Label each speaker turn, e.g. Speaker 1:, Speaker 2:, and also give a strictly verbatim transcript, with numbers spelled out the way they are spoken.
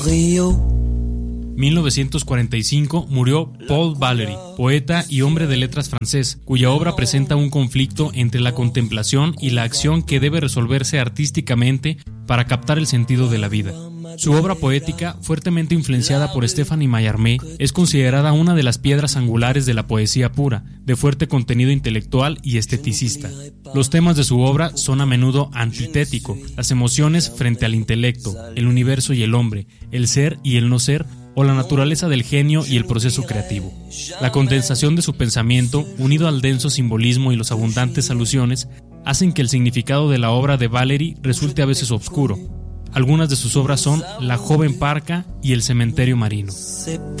Speaker 1: mil novecientos cuarenta y cinco murió Paul Valéry, poeta y hombre de letras francés, cuya obra presenta un conflicto entre la contemplación y la acción que debe resolverse artísticamente para captar el sentido de la vida. Su obra poética, fuertemente influenciada por Stéphane Mallarmé, es considerada una de las piedras angulares de la poesía pura, de fuerte contenido intelectual y esteticista. Los temas de su obra son a menudo antitéticos: las emociones frente al intelecto, el universo y el hombre, el ser y el no ser, o la naturaleza del genio y el proceso creativo. La condensación de su pensamiento, unido al denso simbolismo y los abundantes alusiones, hacen que el significado de la obra de Valéry resulte a veces obscuro. Algunas de sus obras son La joven parca y El cementerio marino.